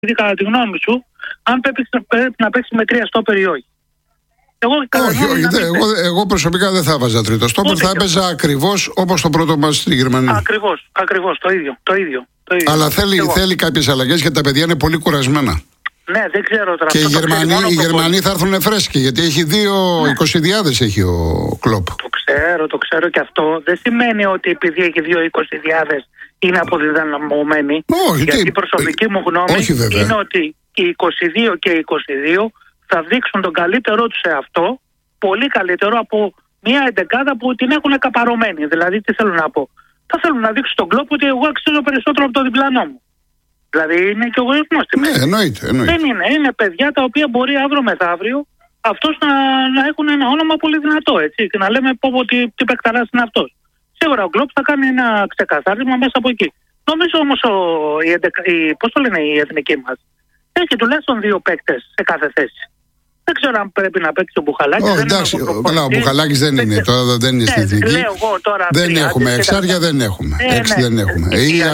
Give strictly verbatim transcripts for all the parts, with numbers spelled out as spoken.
κατά τη γνώμη σου, αν πρέπει, πρέπει να παίξει με τρία στόπερ ή όχι. Εγώ, όχι, όχι. Δε, εγώ, εγώ προσωπικά δεν θα βάζα τρίτο στόπερ, θα έπαιζα ακριβώς όπως το πρώτο μας στη Γερμανία. Ακριβώς, ακριβώς, το ίδιο. Το ίδιο, το ίδιο. Αλλά θέλει, θέλει κάποιες αλλαγές γιατί τα παιδιά είναι πολύ κουρασμένα. Ναι, δεν ξέρω τώρα. Και οι Γερμανοί, οι Γερμανοί θα έρθουν φρέσκοι γιατί έχει δύο ναι. εικοσιδιάδες έχει ο Κλοπ. Το ξέρω, το ξέρω και αυτό. Δεν σημαίνει ότι επειδή έχει δύο εικοσιδιάδες είναι αποδυναμωμένοι. Όχι, γιατί τι... η προσωπική μου γνώμη όχι, είναι ότι οι είκοσι δύο και οι είκοσι δύο θα δείξουν τον καλύτερό τους σε αυτό, πολύ καλύτερο από μια εντεκάδα που την έχουν καπαρωμένη. Δηλαδή, τι θέλω να πω. Θα θέλουν να δείξουν στον Κλοπ ότι εγώ αξίζω περισσότερο από το διπλανό μου. Δηλαδή είναι και ο εγωισμός στη μέση. Ναι, εννοείται, εννοείται. Δεν είναι. Είναι παιδιά τα οποία μπορεί αύριο μεθαύριο αυτός να, να έχουν ένα όνομα πολύ δυνατό. Έτσι, και να λέμε πω, πω τι, τι παικταράς είναι αυτός. Σίγουρα ο Κλοπ θα κάνει ένα ξεκαθάρισμα μέσα από εκεί. Νομίζω όμως ο, η, η, πώς το λένε η εθνική μας έχει τουλάχιστον δύο παίκτες σε κάθε θέση. Δεν ξέρω αν πρέπει να παίξει ο Μπουχαλάκης. Όχι, εντάξει, καλά, ο Μπουχαλάκης δεν είναι, τώρα δεν είναι στην εθνική. Δεν έχουμε, εξάρια δεν έχουμε. Έξι δεν έχουμε.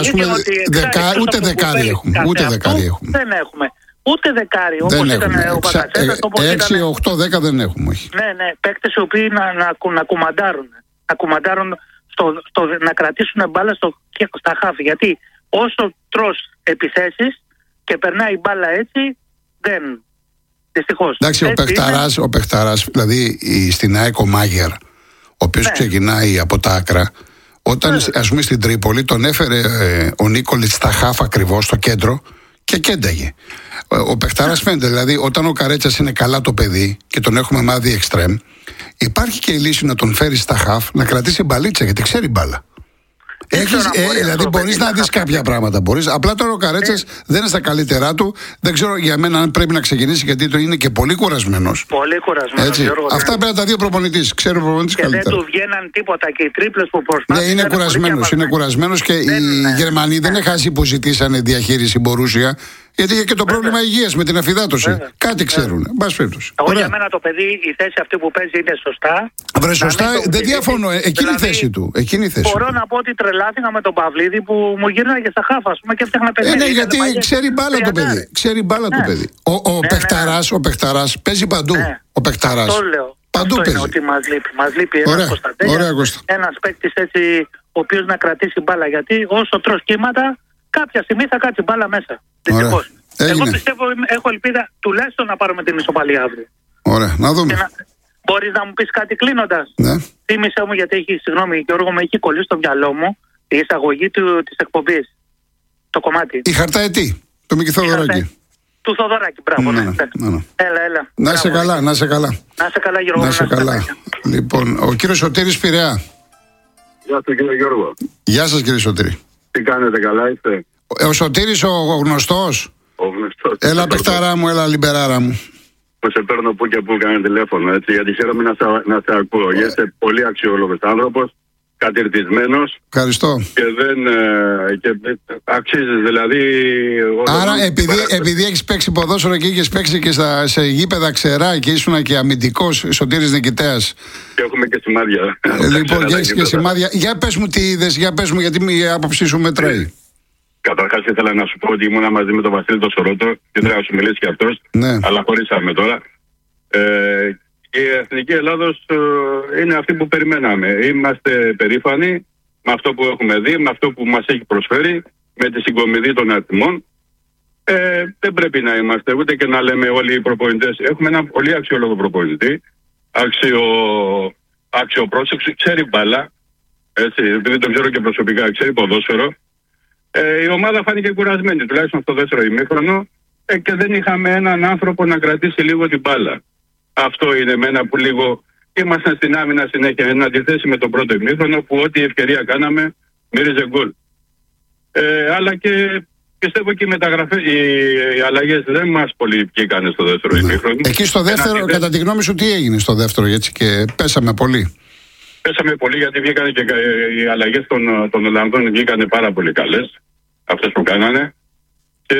Ούτε δεκάρι έχουμε. Ούτε δεκάρι έχουμε. Δεν έχουμε. Ούτε δεκάρι, όπως ήταν ο Μπακασέτας. έξι, οκτώ, δέκα δεν έχουμε, όχι. Ναι, ναι, παίκτες οι οποίοι να, να, να κουμαντάρουν. Να κουμαντάρουν, στο, στο, να κρατήσουν μπάλα στο, στα χάφη. Γιατί όσο τρως επιθέσεις και περνάει η μπάλα έτσι, δεν... Δυστυχώς. Εντάξει, ο παιχταράς, είναι... ο παιχταράς, δηλαδή στην ΑΕΚ ο Μάγερ, ο οποίος ναι. ξεκινάει από τα άκρα, όταν ναι. ας πούμε στην Τρίπολη τον έφερε ε, ο Νίκολιτς στα χάφ ακριβώς στο κέντρο και κένταγε. Ο παιχταράς φαίνεται, δηλαδή όταν ο Καρέτσας είναι καλά το παιδί και τον έχουμε μάθει εξτρέμ, υπάρχει και η λύση να τον φέρει στα χάφ να κρατήσει μπαλίτσα γιατί ξέρει μπάλα. Έχεις, ε, δηλαδή μπορείς να δεις κάποια πράγματα. Μπορείς. Απλά τώρα ο Καρέτσας ε. δεν είναι στα καλύτερά του. Δεν ξέρω για μένα αν πρέπει να ξεκινήσει γιατί το είναι και πολύ κουρασμένος. Πολύ κουρασμένος. Αυτά πρέπει να τα δει ο προπονητής. Ξέρει ο προπονητής καλύτερα. Και δεν του βγαίναν τίποτα και οι τρίπλες που προσπάθησαν. Ναι, είναι κουρασμένος. Είναι κουρασμένος και δεν, οι ναι. Γερμανοί ναι. δεν είναι χάσει που ζητήσανε διαχείριση Μπορούσια. Γιατί είχε και το πρόβλημα Βέβαια. υγείας με την αφυδάτωση. Βέβαια. Κάτι ξέρουν. Μπας περιπτώσει. Εγώ για μένα το παιδί η θέση αυτή που παίζει είναι σωστά. Βρε σωστά, δεν διαφωνώ. Εκείνη η θέση του. Μπορώ να πω ότι τρελάθηκα με τον Παυλίδη που μου γύρναγε στα χάφα πούμε, και έφτιαχνα παιδί. Ε, ναι, γιατί ξέρει μπάλα το παιδί. Ξέρει μπάλα το παιδί. Ο παιχταράς παίζει παντού. Ο παιχταράς. Αυτό λέω. Παντού αυτό παίζει. Είναι ότι μας λείπει. Μας λείπει ένας Κωνσταντέλιας, ένας παίκτης έτσι ο οποίος να κρατήσει μπάλα. Γιατί όσο τρως κύματα, κάποια στιγμή θα κάτσει μπάλα μέσα. Δυστυχώς. Εγώ πιστεύω, έχω ελπίδα τουλάχιστον να πάρουμε την ισοπαλία αύριο. Ωραία, να δούμε. Να... Μπορείς να μου πεις κάτι κλείνοντας. Ναι. Θύμισε μου γιατί έχει, συγγνώμη Γιώργο, με έχει κολλήσει στο μυαλό μου η εισαγωγή του, της εκπομπής. Το κομμάτι. Η Χαρταετή, το Μίκη Θοδωράκη. Του Θοδωράκη, μπράβο. Ναι, ναι, ναι. ναι. Έλα, έλα. Να σε καλά, να σε καλά. Να σε καλά, Γιώργο. Να σε καλά. Λοιπόν, ο κύριος Σωτήρης Πειραιά. Γεια σας κύριε Γιώργο. Γεια σας κύριε Σωτήρη. Τι κάνετε, καλά είστε? Ο Σωτήρης ο, ο γνωστός. Ο γνωστός. Έλα παιχταρά μου, έλα λιμπεράρα μου. Που σε παίρνω που και που κάνει τηλέφωνο, έτσι, γιατί χαίρομαι να σε, να σε ακούω. Ε. Είστε πολύ αξιόλογος άνθρωπος, κατηρτισμένος. Ευχαριστώ. Και δεν ε, και αξίζεις, δηλαδή... Άρα επειδή, επειδή έχεις παίξει ποδόσφαιρο και είχες παίξει και στα, σε γήπεδα ξερά και ήσουν και αμυντικός Σωτήρης Νικητέας. Και έχουμε και σημάδια. Ε, λοιπόν, και έχεις και σημάδια. Για πες μου τι είδες, για πες μου γιατί η άποψή σου μετράει. Καταρχάς ήθελα να σου πω ότι ήμουνα μαζί με τον Βασίλη τον Σορότο και θέλω να σου μιλήσει και αυτός, ναι. αλλά χωρίσαμε τώρα. Ε, η Εθνική Ελλάδος ε, είναι αυτή που περιμέναμε. Είμαστε περήφανοι με αυτό που έχουμε δει, με αυτό που μας έχει προσφέρει, με τη συγκομιδή των αριθμών. Ε, δεν πρέπει να είμαστε ούτε και να λέμε όλοι οι προπονητές. Έχουμε ένα πολύ αξιόλογο προπονητή, άξιο, άξιο πρόσεξο, ξέρει μπάλα, έτσι, επειδή τον ξέρω και προσωπικά, ξέρει ποδόσφαιρο. Ε, η ομάδα φάνηκε κουρασμένη, τουλάχιστον στο δεύτερο ημίχρονο, ε, και δεν είχαμε έναν άνθρωπο να κρατήσει λίγο την μπάλα. Αυτό είναι εμένα που λίγο ήμασταν στην άμυνα συνέχεια, εν αντιθέσει με το πρώτο ημίχρονο που ό,τι ευκαιρία κάναμε μύριζε γκολ. Ε, αλλά και πιστεύω και οι μεταγραφές, οι, οι αλλαγές δεν μας πολύ βγήκαν στο δεύτερο ναι. ημίχρονο. Εκεί στο δεύτερο, αντιθέσει... κατά τη γνώμη σου, τι έγινε στο δεύτερο, έτσι και πέσαμε πολύ. Πέσαμε πολύ γιατί βγήκαν και οι αλλαγές των, των Ολλανδών βγήκαν πάρα πολύ καλές, αυτές που κάνανε. Και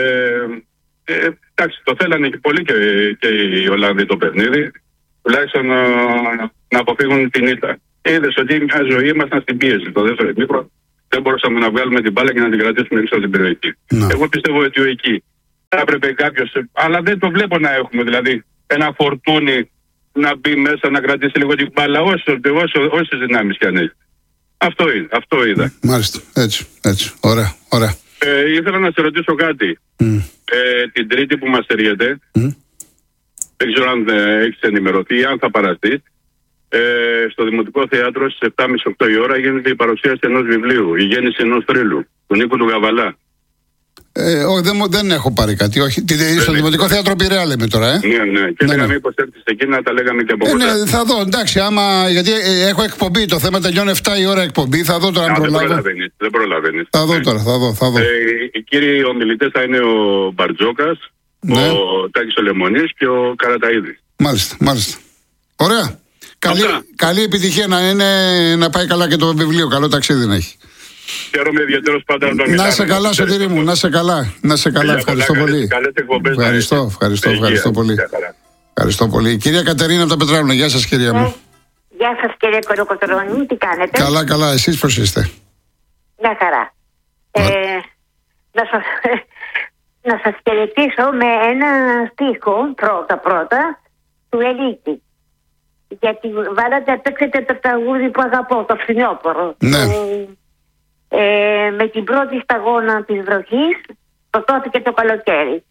ε, εντάξει, το θέλανε και πολύ και, και οι Ολλανδοί το παιχνίδι, τουλάχιστον να, να αποφύγουν την ήττα. Είδες ότι μια ζωή ήμασταν στην πίεση το δεύτερο ημίχρονο. Δεν μπορούσαμε να βγάλουμε την μπάλα και να την κρατήσουμε έξω από την περιοχή. No. Εγώ πιστεύω ότι εκεί θα έπρεπε κάποιος, αλλά δεν το βλέπω να έχουμε, δηλαδή ένα Φορτούνι να μπει μέσα, να κρατήσει λίγο την μπάλα, όσες δυνάμεις κι αν έχει. Αυτό είναι, αυτό είδα. Μάλιστα, έτσι, έτσι, ωραία, ωραία. Ε, ήθελα να σε ρωτήσω κάτι. Mm. Ε, την Τρίτη που μας έρχεται, mm. δεν ξέρω αν ε, έχεις ενημερωθεί, αν θα παραστείς, ε, στο Δημοτικό Θέατρο στις επτά και μισή οκτώ η ώρα γίνεται η παρουσίαση ενός βιβλίου, η γέννηση ενός θρύλου, του Νίκου του Γαβαλά. Ε, ό, δεν, δεν έχω πάρει κάτι, όχι. Ε, στο Δημοτικό Θέατρο Πειραιά λέμε τώρα, ε. Ναι, ναι. Και έλεγα μήπως έρθεις εκεί να τα λέγαμε και από ε, κοντά. Ναι, θα δω, εντάξει, άμα. Γιατί ε, έχω εκπομπή, το θέμα τελειώνει επτά η ώρα εκπομπή. Θα δω τώρα αν προλάβω. Δεν προλαβαίνεις. Δεν προλαβαίνεις. Θα δω τώρα, θα δω. Θα δω. Ε, οι κύριοι ομιλητές θα είναι ο Μπαρτζόκας, ναι. ο Τάκης ο Λεμονής και ο Καραταΐδης. Μάλιστα, μάλιστα. Ωραία. Καλή, καλή επιτυχία να, είναι, να πάει καλά και το βιβλίο. Καλό ταξίδι να έχει. Χαίρομαι ιδιαίτερος πάντα να το μιλάμε. Να σε καλά, Σωτήρη μου, να σε καλά. Να σε καλά, ευχαριστώ πολύ. Καλές εκπομπές. Ευχαριστώ, ευχαριστώ, ευχαριστώ πολύ. Ευχαριστώ πολύ. Κυρία Κατερίνα από τα Πετράλωνα, γεια σας κυρία μου. Γεια σας κύριε Κολοκοτρώνη, τι κάνετε? Καλά, καλά, εσείς πώς είστε? Μια χαρά. Ε, να σας, να σας χαιρετήσω με ένα στίχο πρώτα πρώτα του Ελίτη. Γιατί βάλατε, παίξετε το τραγούδι που αγαπώ, το Φθινόπωρο. Ναι. Που, ε, με την πρώτη σταγόνα της βροχής σκοτώθηκε το καλοκαίρι.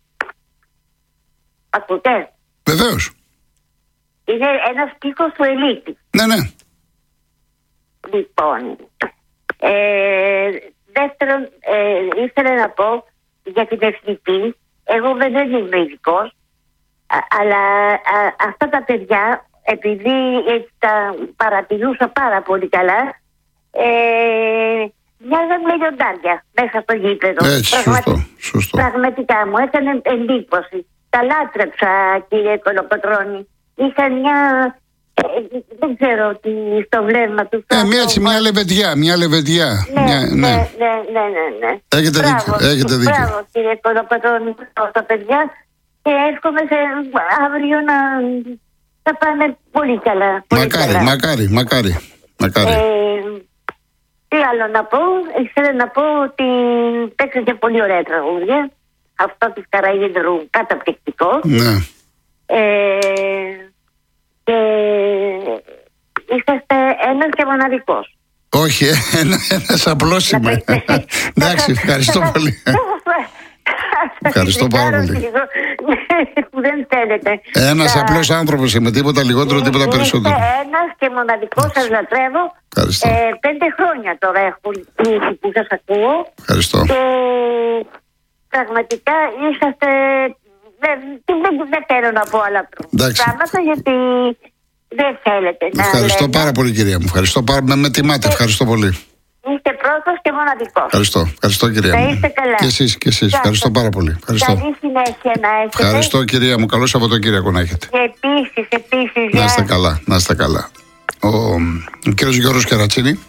Ακούτε? Βεβαίως. Είναι ένας στίχος του Ελίτη. Ναι, ναι. Λοιπόν, ε, δεύτερον, ε, ήθελα να πω για την εθνική. Εγώ δεν είμαι ειδικός, αλλά α, αυτά τα παιδιά, επειδή ε, τα παρατηρούσα πάρα πολύ καλά, ε, μοιάζαν με λιοντάρια μέσα στο γήπεδο. Έτσι, σωστό, σωστό. Πραγματικά μου έκανε εντύπωση. Τα λάτρεψα, κύριε Κολοκοτρώνη. Είχα μια... Ε, δεν ξέρω τι στο βλέμμα του. Ε, μια, έτσι, μια λεβεντιά, μια λεβεντιά. Ναι, μια, ναι, ναι, ναι, ναι, ναι. Έχετε μπράβο, δίκιο, έχετε δίκιο. Μπράβο, κύριε Κολοκοτρώνη, τα παιδιά. Και εύχομαι σε αύριο να θα πάνε πολύ καλά. Πολύ μακάρι, καλά. μακάρι, μακάρι, μακάρι. Ε, τι άλλο να πω, ήθελα να πω ότι παίξατε πολύ ωραία τραγούδια. Αυτό της Καραΐδρου καταπληκτικό. Ναι. Ε, και είσαστε ένας και μοναδικός. Όχι, ένα, ένας απλός είμαι. Εντάξει, ευχαριστώ πολύ. Ευχαριστώ πάρα πολύ. Που δεν θέλετε. Ένας απλός άνθρωπος είμαι, τίποτα λιγότερο, τίποτα περισσότερο. Είστε ένας και μοναδικός, σας λατρεύω. Ευχαριστώ. Ε, πέντε χρόνια τώρα έχουν τύχει που σας ακούω. Ευχαριστώ. Και πραγματικά είσαστε... Δεν, δεν, δεν θέλω να πω άλλα πράγματα, γιατί δεν θέλετε να... Ευχαριστώ λέμε. πάρα πολύ κυρία μου. Ευχαριστώ πάρα πολύ. Με τιμάτε. Ευχαριστώ πολύ. Είστε πρώτος και μοναδικός. Ευχαριστώ. Ευχαριστώ κυρία μου. Να είστε καλά. Και εσείς, και εσείς. Ευχαριστώ πάρα πολύ. Ευχαριστώ. Καλή συνέχεια να έχετε. Ευχαριστώ κυρία μου. Καλό Σαββατοκύριακο να έχετε. Και επίσης, επίσης. Να είστε καλά. Να είστε καλά. Ο, ο κύριος Γιώργος Κερατσίνη.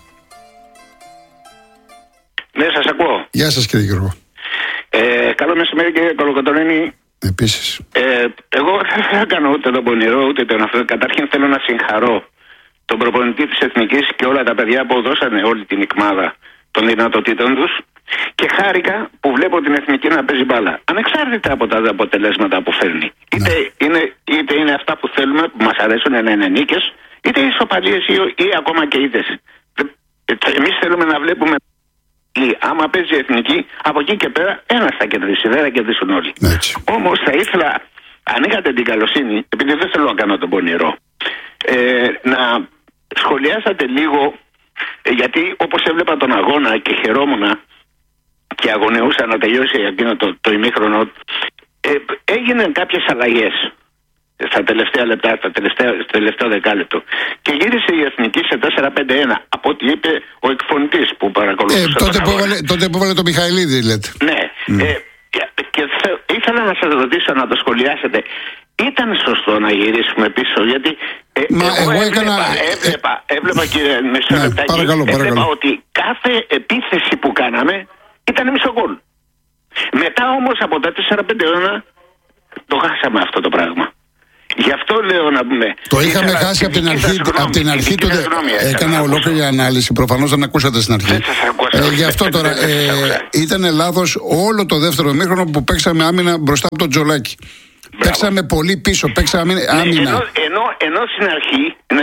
Ναι, σας ακούω. Γεια σας κύριε Γιώργο. Ε, καλό μεσημέρι κύριε Κολοκοτρώνη. Επίσης. Ε, εγώ δεν θα κάνω ούτε τον πονηρό ούτε τον αυτό. Καταρχήν θέλω να συγχαρώ τον προπονητή της Εθνικής και όλα τα παιδιά που δώσανε όλη την εκμάδα των δυνατοτήτων τους. Και χάρηκα που βλέπω την Εθνική να παίζει μπάλα. Ανεξάρτητα από τα αποτελέσματα που φέρνει. Είτε, ναι. είναι, είτε είναι αυτά που θέλουμε, που μας αρέσουν να είναι νίκες, είτε ισοπαλίες ή, ή ακόμα και ήττες. Εμείς θέλουμε να βλέπουμε. Άμα παίζει η Εθνική, από εκεί και πέρα ένας θα κερδίσει, δεν θα κερδίσουν όλοι. Όμως θα ήθελα, αν είχατε την καλοσύνη, επειδή δεν θέλω να κάνω τον πονηρό, ε, να σχολιάσατε λίγο, ε, γιατί όπως έβλεπα τον αγώνα και χαιρόμουν και αγωνιούσα να τελειώσει εκείνο το, το ημίχρονο, ε, έγιναν κάποιες αλλαγές στα τελευταία λεπτά, στα τελευταία, στο τελευταίο δεκάλεπτο. Και γύρισε η Εθνική σε τέσσερα πέντε ένα, από ό,τι είπε ο εκφωνητής που παρακολουθούσε. Ε, τότε, που έβαλε, τότε που έβαλε το Μιχαηλίδη, λέτε. Ναι. Mm. Ε, και και θε, ήθελα να σας ρωτήσω, να το σχολιάσετε. Ήταν σωστό να γυρίσουμε πίσω, γιατί ε, Μα εγώ, εγώ έβλεπα, έκανα... έβλεπα, έβλεπα κύριε μισό ναι, λεπτάκι, παρακαλώ, έβλεπα παρακαλώ. ότι κάθε επίθεση που κάναμε ήταν μισό γκολ. Μετά όμως από τα τέσσερα πέντε ένα το χάσαμε αυτό το πράγμα. Γι' αυτό λέω να πούμε. Το είχαμε χάσει από την αρχή, από την αρχή του. Έκανα ολόκληρη ανάλυση. Προφανώς δεν ακούσατε στην αρχή. Ε, γι' αυτό τώρα ε, ήταν λάθος όλο το δεύτερο ημίχρονο που παίξαμε άμυνα μπροστά από τον Τζολάκη. Παίξαμε πολύ πίσω, παίξαμε άμυνα. Ενώ, ενώ, ενώ στην αρχή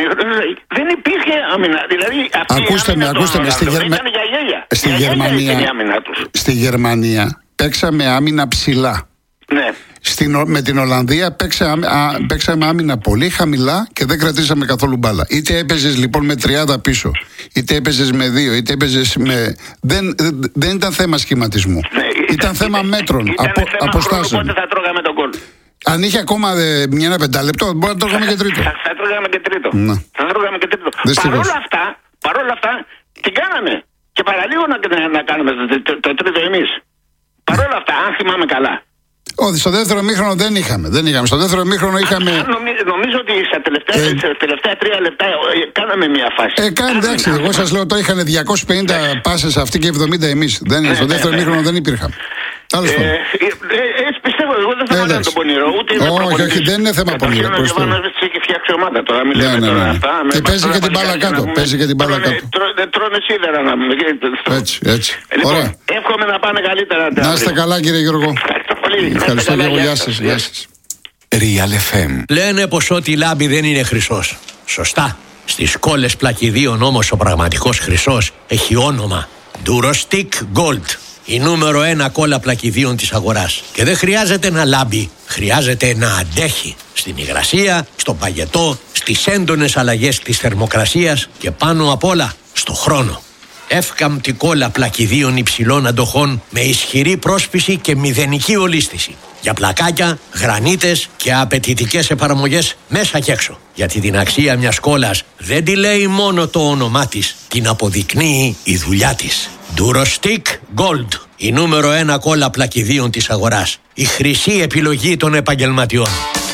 δεν υπήρχε άμυνα. Δηλαδή, ακούστε με, ακούστε με. Στη, Γερμα... στη, Γερμανία, στη Γερμανία παίξαμε άμυνα ψηλά. Ναι. Στην, με την Ολλανδία παίξαμε, α, παίξαμε άμυνα πολύ χαμηλά και δεν κρατήσαμε καθόλου μπάλα. Είτε έπαιζες λοιπόν με τριάντα πίσω, είτε έπαιζες με δύο, είτε έπαιζες με. Δεν, δεν ήταν θέμα σχηματισμού. Ναι, ήταν, ήταν θέμα μέτρων, ήταν απο, θέμα αποστάσεων. Πότε θα τρώγαμε τον γκολ. Αν είχε ακόμα δε, μια ένα πεντάλεπτο, μπορεί να τρώγαμε και τρίτο. Θα, θα τρώγαμε και τρίτο. Να. Θα τρώγαμε και τρίτο. Παρόλα αυτά, παρόλα αυτά, την κάναμε. Και παραλίγο να, να κάνουμε το, το, το, το τρίτο εμείς. Παρόλα αυτά, αν θυμάμαι καλά. Όχι, στο δεύτερο ημίχρονο δεν είχαμε. Δεν είχαμε. Στο δεύτερο ημίχρονο είχαμε. Νομίζω, νομίζω ότι στα τελευταία, ε... στα τελευταία τρία λεπτά κάναμε μια φάση. Ε, κάνει εντάξει. Εγώ σας λέω τώρα είχαν διακόσιες πενήντα πάσες αυτοί και εβδομήντα εμείς. Δεν, στο δεύτερο ημίχρονο δεν υπήρχαν. Τέλος πάντων. Έτσι πιστεύω, εγώ δεν θα κάνω τον πονηρό. Όχι, όχι, δεν είναι θέμα πονηρό. Ο Γιωβάνοβιτς έχει φτιάξει ομάδα τώρα. Ναι, ναι, ναι. Και παίζει και την μπάλα κάτω. Παίζει και την μπάλα κάτω. Τρώνε σίδερα να πούμε. Έτσι, έτσι. Ωραία. Εύχομαι να πάνε καλύτερα. Να είστε καλά, κύριε Γιώργο. Ευχαριστώ και εγώ. Γεια σας. Γεια σας. Real εφ εμ. Λένε πως ό,τι λάμπει δεν είναι χρυσός. Σωστά. Στις κόλλες πλακιδίων όμως ο πραγματικός χρυσός έχει όνομα. Durostick Gold. Η νούμερο ένα κόλλα πλακιδίων της αγοράς. Και δεν χρειάζεται να λάμπει. Χρειάζεται να αντέχει. Στην υγρασία, στον παγετό, στις έντονες αλλαγές της θερμοκρασίας και πάνω απ' όλα στο χρόνο. Εύκαμπτη κόλλα πλακιδίων υψηλών αντοχών με ισχυρή πρόσπιση και μηδενική ολίσθηση. Για πλακάκια, γρανίτες και απαιτητικές εφαρμογές μέσα και έξω. Γιατί την αξία μιας κόλλας δεν τη λέει μόνο το όνομά της, την αποδεικνύει η δουλειά της. Durostick Gold, η νούμερο ένα κόλλα πλακιδίων της αγοράς. Η χρυσή επιλογή των επαγγελματιών.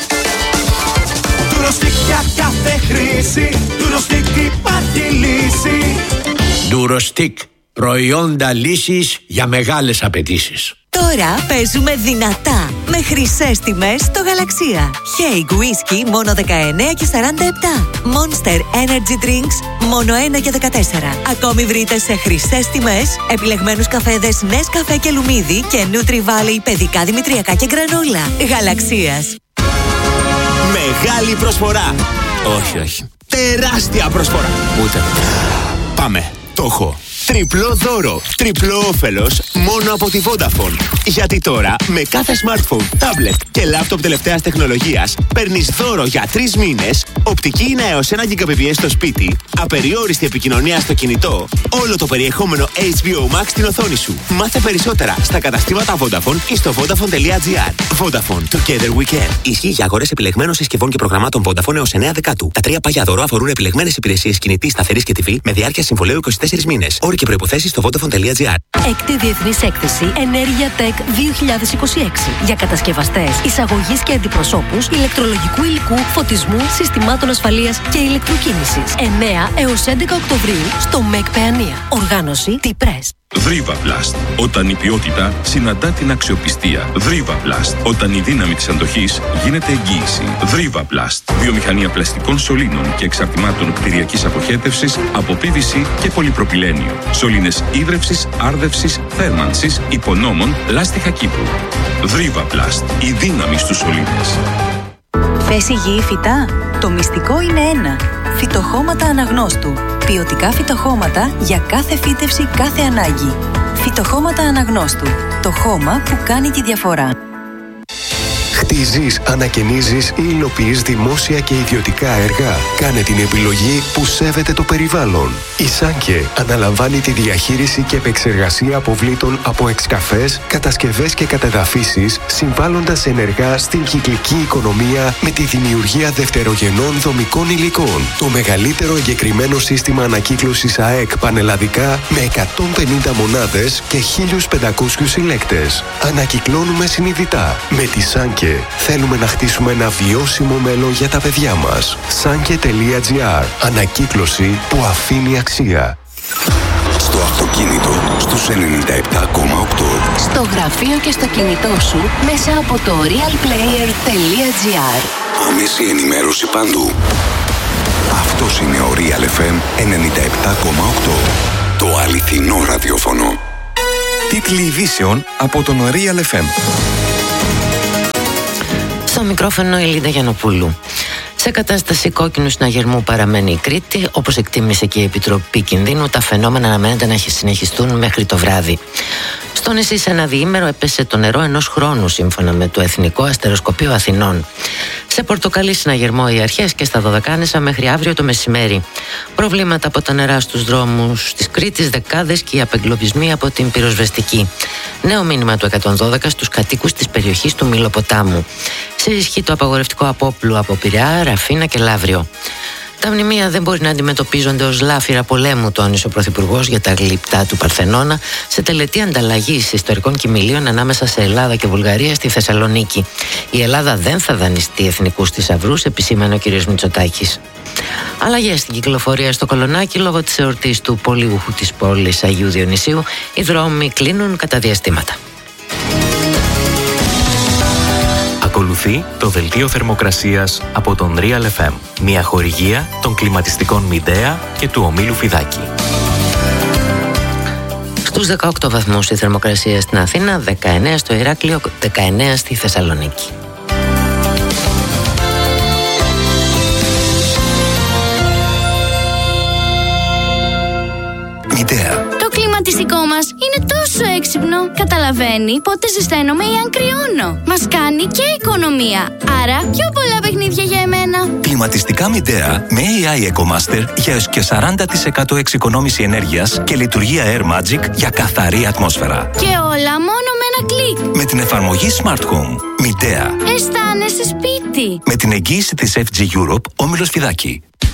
Durostick για κάθε χρήση, Durostick υπάρχει λύση. Durostick, προϊόντα λύσης για μεγάλες απαιτήσεις. Τώρα παίζουμε δυνατά με χρυσές τιμές στο Γαλαξία. Haig Whisky μόνο δεκαεννέα και σαράντα επτά. Monster Energy Drinks μόνο ένα και δεκατέσσερα. Ακόμη βρείτε σε χρυσές τιμές επιλεγμένους καφέδες Nescafe και Λουμίδι και Nutri Valley παιδικά δημητριακά και γκρανόλα. Γαλαξίας. Μεγάλη προσφορά. Όχι, όχι. Τεράστια προσφορά. Ούτε. Πάμε. Το έχω. Τριπλό δώρο, τριπλό όφελος μόνο από τη Vodafone. Γιατί τώρα με κάθε smartphone, tablet και laptop τελευταίας τεχνολογίας παίρνεις δώρο για τρεις μήνες, οπτική ίνα έως ένα γιγαμπιτ στο σπίτι, απεριόριστη επικοινωνία στο κινητό, όλο το περιεχόμενο έιτς μπι ο Max στην οθόνη σου. Μάθε περισσότερα στα καταστήματα Vodafone ή στο vodafone τελεία gr. Vodafone, together we can. Ισχύει για αγορές επιλεγμένων συσκευών και προγραμμάτων Vodafone έως εννέα Δεκάτου. Τα τρία παγιά δώρο αφορούν επιλεγμένες υπηρεσίες κινητής, σταθερής και τι βι με διάρκεια συμβολαίου είκοσι τέσσερις μήνες. Όροι και προϋποθέσεις στο vodafone τελεία gr. Έκτη Διεθνής Έκθεση Ενέργεια Tech δύο χιλιάδες είκοσι έξι για κατασκευαστές, εισαγωγής και αντιπροσώπους ηλεκτρολογικού υλικού, φωτισμού, συστημάτων ασφαλείας και ηλεκτροκίνησης. εννέα έως έντεκα Οκτωβρίου στο ΜΕΚ Παιανία. Οργάνωση T-Press. Vrivaplast. Όταν η ποιότητα συναντά την αξιοπιστία. Vrivaplast. Όταν η δύναμη της αντοχής γίνεται εγγύηση. Vrivaplast. Βιομηχανία πλαστικών σωλήνων και εξαρτημάτων κτηριακής αποχέτευσης από πι βι σι και πολυπροπυλένιο. Σωλήνες ίδρευσης, άρδευσης, θέρμανσης, υπονόμων, λάστιχα Κύπρου. Vrivaplast. Η δύναμη στους σωλήνες. Θες υγιή φυτά? Το μυστικό είναι ένα. Φυτοχώματα Αναγνώστου. Ποιοτικά φυτοχώματα για κάθε φύτευση, κάθε ανάγκη. Φυτοχώματα Αναγνώστου. Το χώμα που κάνει τη διαφορά. Χτίζεις, ανακαινίζεις ή υλοποιείς δημόσια και ιδιωτικά έργα. Κάνε την επιλογή που σέβεται το περιβάλλον. Η Σάνκε αναλαμβάνει τη διαχείριση και επεξεργασία αποβλήτων από εξκαφές, κατασκευές και κατεδαφίσεις, συμβάλλοντας ενεργά στην κυκλική οικονομία με τη δημιουργία δευτερογενών δομικών υλικών. Το μεγαλύτερο εγκεκριμένο σύστημα ανακύκλωσης ΑΕΚ πανελλαδικά με εκατόν πενήντα μονάδες και χίλιους πεντακόσιους συλλέκτες. Ανακυκλώνουμε συνειδητά. Με τη Σάνκε θέλουμε να χτίσουμε ένα βιώσιμο μέλλον για τα παιδιά μας. Sanke τελεία gr. Ανακύκλωση που αφήνει αξία. Στο αυτοκίνητο, στο στους ενενήντα επτά κόμμα οκτώ. Στο γραφείο και στο κινητό σου μέσα από το realplayer.gr. Άμεση ενημέρωση παντού. Αυτός είναι ο Real εφ εμ ενενήντα επτά κόμμα οκτώ. Το αληθινό ραδιόφωνο. Τίτλοι ειδήσεων από τον Real εφ εμ. Στο μικρόφωνο η Λίδα Γιαννοπούλου. Σε κατάσταση κόκκινου συναγερμού παραμένει η Κρήτη, όπως εκτίμησε και η Επιτροπή Κινδύνου. Τα φαινόμενα αναμένεται να συνεχιστούν μέχρι το βράδυ. Στο νησί, σε ένα διήμερο, έπεσε το νερό ενός χρόνου, σύμφωνα με το Εθνικό Αστεροσκοπείο Αθηνών. Σε πορτοκαλί συναγερμό οι αρχές και στα Δωδεκάνησα μέχρι αύριο το μεσημέρι. Προβλήματα από τα νερά στους δρόμους της Κρήτης, δεκάδες και οι απεγκλωβισμοί από την πυροσβεστική. Νέο μήνυμα του εκατόν δώδεκα στους κατοίκους της περιοχής του Μήλοποτάμου. Σε ισχύ το απαγορευτικό απόπλου από Πειραιά, Ραφίνα και Λαύριο. Τα μνημεία δεν μπορεί να αντιμετωπίζονται ως λάφυρα πολέμου, τόνισε ο Πρωθυπουργός για τα γλυπτά του Παρθενώνα σε τελετή ανταλλαγής ιστορικών κοιμηλίων ανάμεσα σε Ελλάδα και Βουλγαρία στη Θεσσαλονίκη. Η Ελλάδα δεν θα δανειστεί εθνικούς θησαυρούς, επισήμανε ο κ. Μητσοτάκης. Αλλαγές στην κυκλοφορία στο Κολονάκι λόγω της εορτής του πολύγουχου της πόλης Αγίου Διονυσίου. Οι δρόμοι κλείνουν κατά διαστήματα. Ακολουθεί το δελτίο θερμοκρασίας από τον Real εφ εμ, μια χορηγία των κλιματιστικών Midea και του ομίλου Φιδάκη. Στους δεκαοκτώ βαθμούς η θερμοκρασία στην Αθήνα, δεκαεννέα στο Ηράκλειο, δεκαεννέα στη Θεσσαλονίκη. Midea. Το κλιματιστικό μας είναι τόσο έξυπνο. Καταλαβαίνει πότε ζεσταίνομαι ή αν κρυώνω. Μας κάνει και οικονομία. Άρα πιο πολλά παιχνίδια για εμένα. Κλιματιστικά Midea με έι άι EcoMaster για έως και σαράντα τοις εκατό εξοικονόμηση ενέργειας και λειτουργία Air Magic για καθαρή ατμόσφαιρα. Και όλα μόνο με ένα κλικ. Με την εφαρμογή Smart Home. Midea. Αισθάνεσαι σπίτι. Με την εγγύηση της εφ τζι Europe, όμιλος Φιδάκη.